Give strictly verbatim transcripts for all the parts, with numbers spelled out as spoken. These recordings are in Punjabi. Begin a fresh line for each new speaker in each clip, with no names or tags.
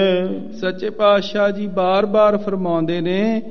ਸੱਚੇ ਪਾਤਸ਼ਾਹ ਜੀ ਬਾਰ-ਬਾਰ ਫਰਮਾਉਂਦੇ ਨੇ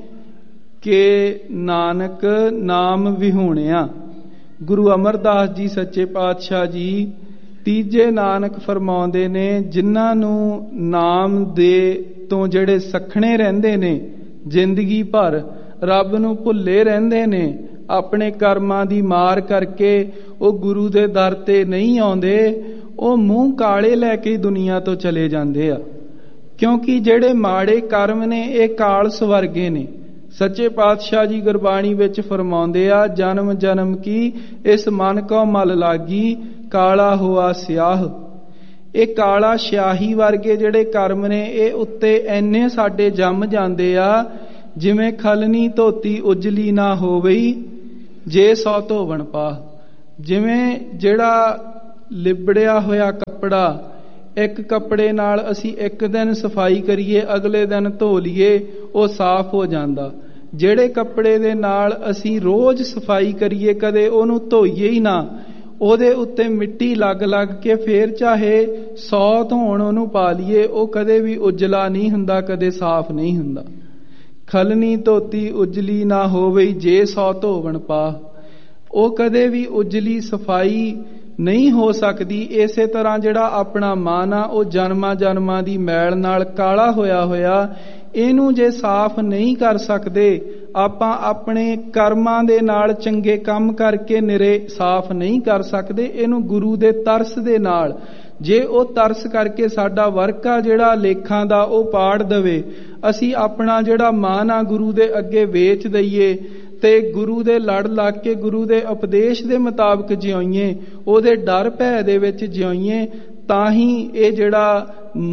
ਕਿ ਨਾਨਕ ਨਾਮ ਵਿਹੂਣਿਆ। ਗੁਰੂ ਅਮਰਦਾਸ ਜੀ ਸੱਚੇ ਪਾਤਸ਼ਾਹ ਜੀ ਤੀਜੇ ਨਾਨਕ ਫਰਮਾਉਂਦੇ ਨੇ ਜਿਨ੍ਹਾਂ ਨੂੰ ਨਾਮ ਦੇ ਤੋਂ ਜਿਹੜੇ ਸਖਣੇ ਰਹਿੰਦੇ ਨੇ, ਜ਼ਿੰਦਗੀ ਭਰ ਰੱਬ ਨੂੰ ਭੁੱਲੇ ਰਹਿੰਦੇ ਨੇ, ਆਪਣੇ ਕਰਮਾਂ ਦੀ ਮਾਰ ਕਰਕੇ ਉਹ ਗੁਰੂ ਦੇ ਦਰ ਤੇ ਨਹੀਂ ਆਉਂਦੇ, ਉਹ ਮੂੰਹ ਕਾਲੇ ਲੈ ਕੇ ਦੁਨੀਆ ਤੋਂ ਚਲੇ ਜਾਂਦੇ ਆ। ਕਿਉਂਕਿ ਜਿਹੜੇ ਮਾੜੇ ਕਰਮ ਨੇ ਇਹ ਕਾਲਸ ਵਰਗੇ ਨੇ। ਸੱਚੇ ਪਾਤਸ਼ਾਹ ਜੀ ਗੁਰਬਾਣੀ ਵਿੱਚ ਫਰਮਾਉਂਦੇ ਆ, ਜਨਮ ਜਨਮ ਕੀ ਇਸ ਮਨ ਕੋ ਮਲ ਲਾਗੀ, ਕਾਲਾ ਹੋਆ ਸਿਆਹ। ਇਹ ਕਾਲਾ ਸਿਆਹੀ ਵਰਗੇ ਜਿਹੜੇ ਕਰਮ ਨੇ ਇਹ ਉੱਤੇ ਐਨੇ ਸਾਡੇ ਜੰਮ ਜਾਂਦੇ ਆ, ਜਿਵੇਂ ਖਲਨੀ ਧੋਤੀ ਉਜਲੀ ਨਾ ਹੋਵਈ ਜੇ ਸੌ ਧੋਵਣ ਪਾ। ਜਿਵੇਂ ਜਿਹੜਾ ਲਿਬੜਿਆ ਹੋਇਆ ਕੱਪੜਾ, ਇੱਕ ਕੱਪੜੇ ਨਾਲ ਅਸੀਂ ਇੱਕ ਦਿਨ ਸਫਾਈ ਕਰੀਏ, ਅਗਲੇ ਦਿਨ ਧੋ ਲਈਏ, ਉਹ ਸਾਫ਼ ਹੋ ਜਾਂਦਾ। ਜਿਹੜੇ ਕੱਪੜੇ ਦੇ ਨਾਲ ਅਸੀਂ ਰੋਜ਼ ਸਫਾਈ ਕਰੀਏ, ਕਦੇ ਉਹਨੂੰ ਧੋਈਏ ਹੀ ਨਾ, ਉਹਦੇ ਉੱਤੇ ਮਿੱਟੀ ਲੱਗ ਲੱਗ ਕੇ ਫੇਰ ਚਾਹੇ ਸੌ ਧੋਣ ਉਹਨੂੰ ਪਾ ਲਈਏ, ਉਹ ਕਦੇ ਵੀ ਉਜਲਾ ਨਹੀਂ ਹੁੰਦਾ, ਕਦੇ ਸਾਫ਼ ਨਹੀਂ ਹੁੰਦਾ। ਖਲਨੀ ਧੋਤੀ ਉਜਲੀ ਨਾ ਹੋਵੇ ਜੇ ਸੌ ਧੋਵਣ ਪਾ। ਉਹ ਕਦੇ ਵੀ ਉਜਲੀ ਸਫਾਈ ਨਹੀਂ ਹੋ ਸਕਦੀ। ਇਸੇ ਤਰ੍ਹਾਂ ਜਿਹੜਾ ਆਪਣਾ ਮਨ ਆ ਉਹ ਜਨਮਾਂ ਜਨਮਾਂ ਦੀ ਮੈਲ ਨਾਲ ਕਾਲਾ ਹੋਇਆ ਹੋਇਆ, ਇਹਨੂੰ ਜੇ ਸਾਫ਼ ਨਹੀਂ ਕਰ ਸਕਦੇ, ਆਪਾਂ ਆਪਣੇ ਕਰਮਾਂ ਦੇ ਨਾਲ ਚੰਗੇ ਕੰਮ ਕਰਕੇ ਨਿਰੇ ਸਾਫ਼ ਨਹੀਂ ਕਰ ਸਕਦੇ। ਇਹਨੂੰ ਗੁਰੂ ਦੇ ਤਰਸ ਦੇ ਨਾਲ, ਜੇ ਉਹ ਤਰਸ ਕਰਕੇ ਸਾਡਾ ਵਰਕਾ ਜਿਹੜਾ ਲੇਖਾਂ ਦਾ ਉਹ ਪਾੜ ਦੇਵੇ, ਅਸੀਂ ਆਪਣਾ ਜਿਹੜਾ ਮਨ ਆ ਗੁਰੂ ਦੇ ਅੱਗੇ ਵੇਚ ਦਈਏ ਤੇ ਗੁਰੂ ਦੇ ਲੜ ਲੱਗ ਕੇ ਗੁਰੂ ਦੇ ਉਪਦੇਸ਼ ਦੇ ਮੁਤਾਬਕ ਜਿਉਈਏ, ਉਹਦੇ ਡਰ ਭੈ ਦੇ ਵਿੱਚ ਜਿਉਈਏ, ਤਾਂ ਹੀ ਇਹ ਜਿਹੜਾ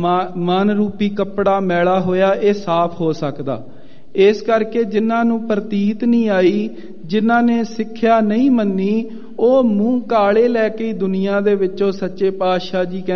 ਮਨ ਰੂਪੀ ਕੱਪੜਾ ਮੈਲਾ ਹੋਇਆ ਇਹ ਸਾਫ਼ ਹੋ ਸਕਦਾ। ਇਸ ਕਰਕੇ ਜਿਨ੍ਹਾਂ ਨੂੰ ਪ੍ਰਤੀਤ ਨਹੀਂ ਆਈ, ਜਿਨ੍ਹਾਂ ਨੇ ਸਿੱਖਿਆ ਨਹੀਂ ਮੰਨੀ, ਉਹ ਮੂੰਹ ਕਾਲੇ ਲੈ ਕੇ ਦੁਨੀਆ ਦੇ ਵਿੱਚੋਂ ਸੱਚੇ ਪਾਤਸ਼ਾਹ ਜੀ ਕਹਿੰਦੇ